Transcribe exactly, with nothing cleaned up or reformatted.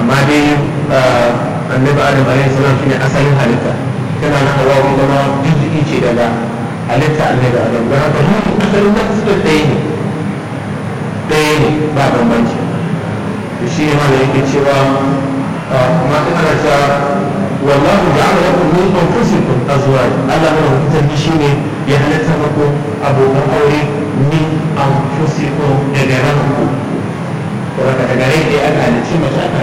amma dai annabi adam alaihi salam shine asalin halitta, tana na hawa kuma ma juz'i ce daga halitta annabi adam. don haka asalin nasu da ɗaya ne ɗaya ne ba bambanci. shi ne ma da yake cewa kuma ana cewa wallahu ja'ala lakum min anfusikum azwaj, Allah mana hukuntar shi ne ya halitta muku abokan aure min anfusikum daga ranku. to daga rai dai aka halicci mace aka